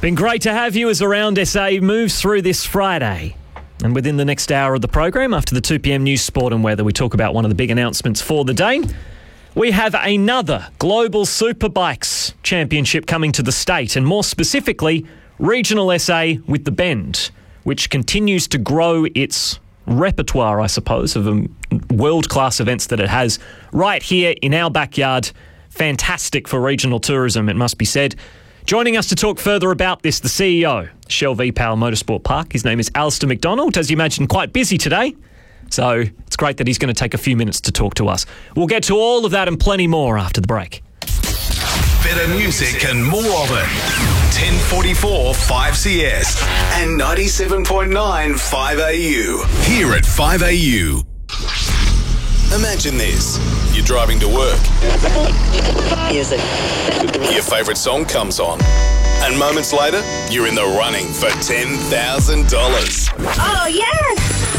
Been great to have you as Around SA moves through this Friday. And within the next hour of the program, after the 2 p.m. news, sport and weather, we talk about one of the big announcements for the day. We have another Global Superbikes Championship coming to the state, and more specifically, Regional SA with the Bend, which continues to grow its repertoire, I suppose, of world-class events that it has right here in our backyard. Fantastic for regional tourism, it must be said. Joining us to talk further about this, the CEO, Shell V-Power Motorsport Park. His name is Alistair McDonald, as you imagine, quite busy today. So it's great that he's going to take a few minutes to talk to us. We'll get to all of that and plenty more after the break. Better music and more of it. 1044 5CS and 97.9 5AU. Here at 5AU. Imagine this. You're driving to work. Music. Your favourite song comes on. And moments later, you're in the running for $10,000. Oh, yes!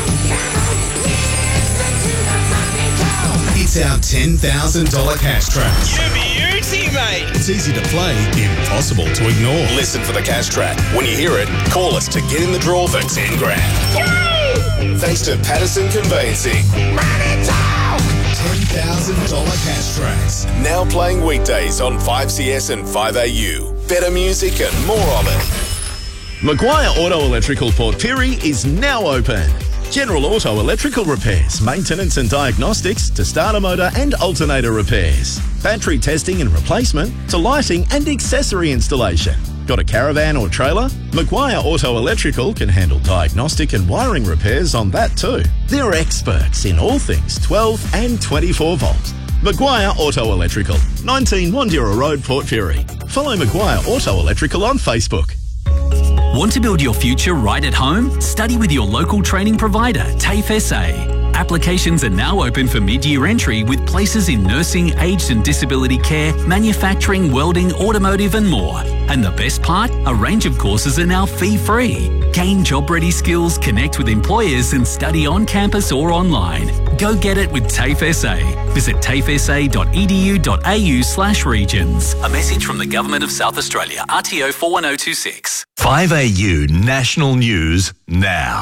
It's our $10,000 cash track. You beauty, mate. It's easy to play, impossible to ignore. Listen for the cash track. When you hear it, call us to get in the draw for 10 grand. Yay! Thanks to Patterson Conveyancing. $10,000 cash tracks. Now playing weekdays on 5CS and 5AU. Better music and more of it. Maguire Auto Electrical Port Pirie is now open. General auto electrical repairs, maintenance and diagnostics to starter motor and alternator repairs. Battery testing and replacement to lighting and accessory installation. Got a caravan or trailer? Maguire Auto Electrical can handle diagnostic and wiring repairs on that too. They're experts in all things 12 and 24 volt. Maguire Auto Electrical, 19 Wandera Road, Port Pirie. Follow Maguire Auto Electrical on Facebook. Want to build your future right at home? Study with your local training provider, TAFE SA. Applications are now open for mid-year entry with places in nursing, aged and disability care, manufacturing, welding, automotive and more. And the best part? A range of courses are now fee-free. Gain job-ready skills, connect with employers and study on campus or online. Go get it with TAFE SA. Visit tafesa.edu.au/regions. A message from the Government of South Australia, RTO 41026. 5AU National News now.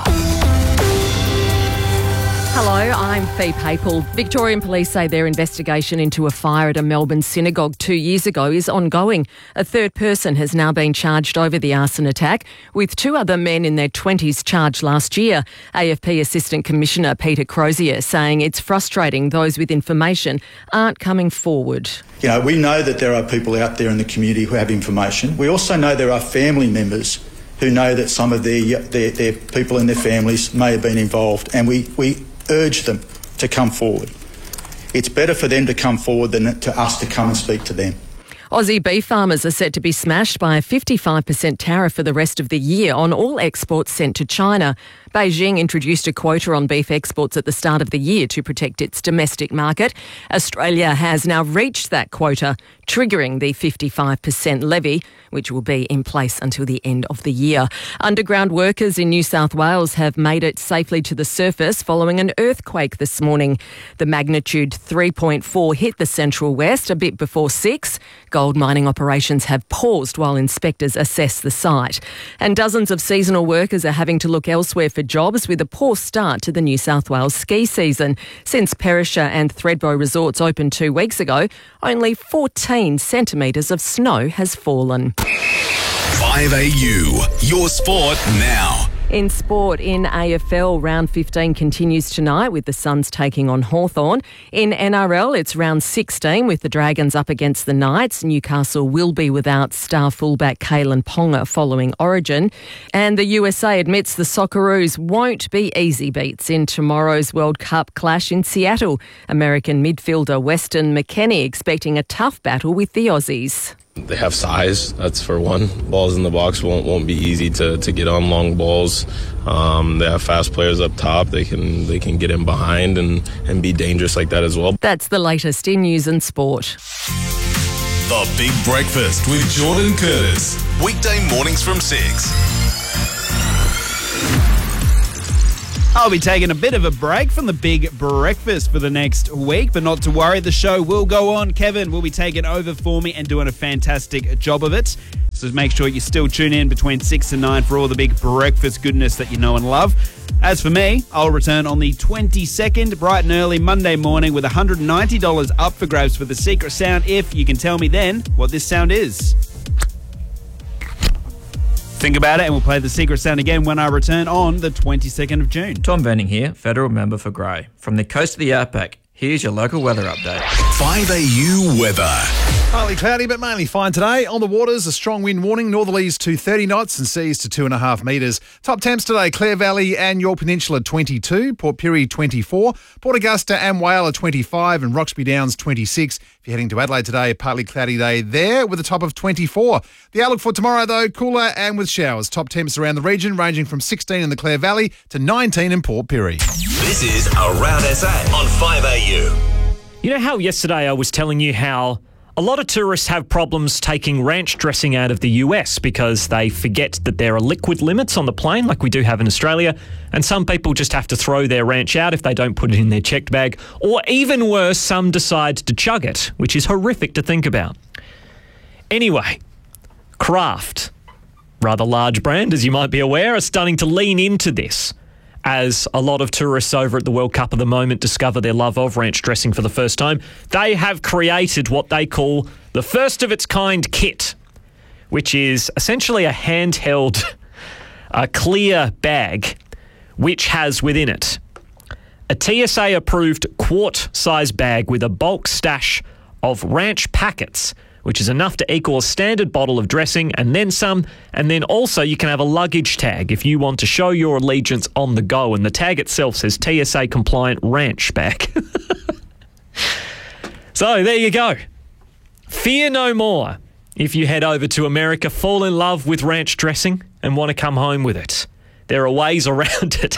Hello, I'm Fee Papel. Victorian police say their investigation into a fire at a Melbourne synagogue 2 years ago is ongoing. A third person has now been charged over the arson attack, with two other men in their 20s charged last year. AFP Assistant Commissioner Peter Crozier saying it's frustrating those with information aren't coming forward. You know, we know that there are people out there in the community who have information. We also know there are family members who know that some of their people in their families may have been involved, and we urge them to come forward. It's better for them to come forward than to us to come and speak to them. Aussie beef farmers are set to be smashed by a 55% tariff for the rest of the year on all exports sent to China. Beijing introduced a quota on beef exports at the start of the year to protect its domestic market. Australia has now reached that quota, triggering the 55% levy, which will be in place until the end of the year. Underground workers in New South Wales have made it safely to the surface following an earthquake this morning. The magnitude 3.4 hit the Central West a bit before 6. Gold mining operations have paused while inspectors assess the site. And dozens of seasonal workers are having to look elsewhere for jobs with a poor start to the New South Wales ski season. Since Perisher and Thredbo resorts opened 2 weeks ago, only 14 centimetres of snow has fallen. 5AU, your sport now. In sport, in AFL, round 15 continues tonight with the Suns taking on Hawthorn. In NRL, it's round 16 with the Dragons up against the Knights. Newcastle will be without star fullback Kalen Ponga following Origin. And the USA admits the Socceroos won't be easy beats in tomorrow's World Cup clash in Seattle. American midfielder Weston McKennie expecting a tough battle with the Aussies. They have size, that's for one. Balls in the box won't be easy to get on long balls. They have fast players up top. They can get in behind and be dangerous like that as well. That's the latest in news and sport. The Big Breakfast with Jordan Curtis. Weekday mornings from 6. I'll be taking a bit of a break from the big breakfast for the next week, but not to worry, the show will go on. Kevin will be taking over for me and doing a fantastic job of it. So make sure you still tune in between 6 and 9 for all the big breakfast goodness that you know and love. As for me, I'll return on the 22nd, bright and early Monday morning with $190 up for grabs for the secret sound if you can tell me then what this sound is. Think about it and we'll play the secret sound again when I return on the 22nd of June. Tom Venning here, Federal Member for Grey. From the coast of the Outback, here's your local weather update. 5AU weather. Partly cloudy but mainly fine today. On the waters, a strong wind warning, northerlies to 30 knots and seas to 2.5 metres. Top temps today, Clare Valley and York Peninsula 22, Port Pirie 24, Port Augusta and Whyalla 25 and Roxby Downs 26. If you're heading to Adelaide today, a partly cloudy day there with a top of 24. The outlook for tomorrow though, cooler and with showers. Top temps around the region ranging from 16 in the Clare Valley to 19 in Port Pirie. This is Around SA on 5AU. You know how yesterday I was telling you how a lot of tourists have problems taking ranch dressing out of the US because they forget that there are liquid limits on the plane like we do have in Australia, and some people just have to throw their ranch out if they don't put it in their checked bag, or even worse, some decide to chug it, which is horrific to think about. Anyway, Kraft, rather large brand as you might be aware, are starting to lean into this as a lot of tourists over at the World Cup at the moment discover their love of ranch dressing for the first time. They have created what they call the first of its kind kit, which is essentially a handheld, clear bag, which has within it a TSA-approved quart-size bag with a bulk stash of ranch packets, which is enough to equal a standard bottle of dressing and then some. And then also you can have a luggage tag if you want to show your allegiance on the go. And the tag itself says TSA compliant ranch bag. So there you go. Fear no more if you head over to America, fall in love with ranch dressing and want to come home with it. There are ways around it.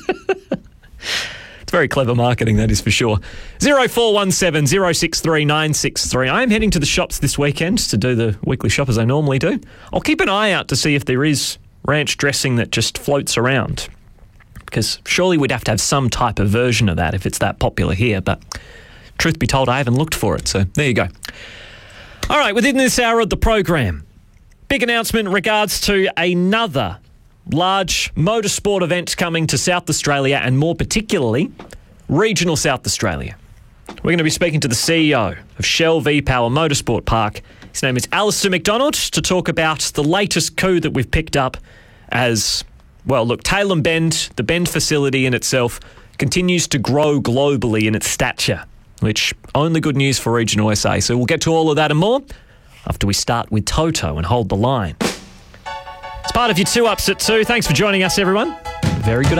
Very clever marketing, that is for sure. 0417 063 963. I am heading to the shops this weekend to do the weekly shop as I normally do. I'll keep an eye out to see if there is ranch dressing that just floats around, because surely we'd have to have some type of version of that if it's that popular here. But truth be told, I haven't looked for it, so there you go. All right, within this hour of the program, big announcement in regards to another large motorsport event coming to South Australia, and more particularly, regional South Australia. We're going to be speaking to the CEO of Shell V-Power Motorsport Park. His name is Alistair McDonald, to talk about the latest coup that we've picked up as, well, look, Tailem Bend, the Bend facility in itself, continues to grow globally in its stature, which only good news for regional SA. So we'll get to all of that and more after we start with Toto and Hold the Line. It's part of your 2 Ups at 2. Thanks for joining us, everyone. Very good